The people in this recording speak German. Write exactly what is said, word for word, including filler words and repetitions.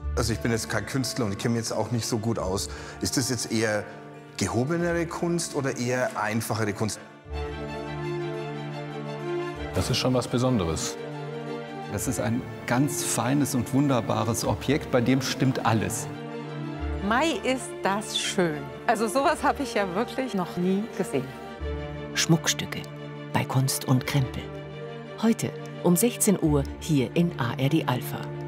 Also ich bin jetzt kein Künstler und ich kenne mich jetzt auch nicht so gut aus. Ist das jetzt eher gehobenere Kunst oder eher einfachere Kunst? Das ist schon was Besonderes. Das ist ein ganz feines und wunderbares Objekt, bei dem stimmt alles. Mai, ist das schön. Also sowas habe ich ja wirklich noch nie gesehen. Schmuckstücke bei Kunst und Krempel. Heute um sechzehn Uhr hier in A R D Alpha.